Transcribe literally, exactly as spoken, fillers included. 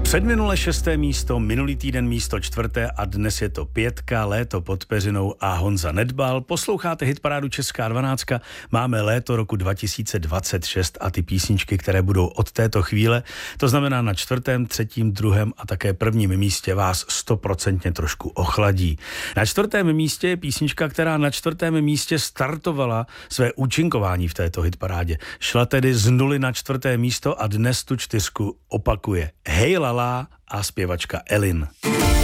Předminule šesté místo, minulý týden místo čtvrté a dnes je to pětka, Léto pod peřinou a Honza Nedbal. Posloucháte hitparádu Česká dvanáctka, máme léto roku dva tisíce dvacet šest a ty písničky, které budou od této chvíle, to znamená na čtvrtém, třetím, druhém a také prvním místě vás stoprocentně trošku ochladí. Na čtvrtém místě je písnička, která na čtvrtém místě startovala své účinkování v této hitparádě. Šla tedy z nuly na čtvrté místo a dnes tu čtyřku opakuje Hej Lala a zpěvačka Elin.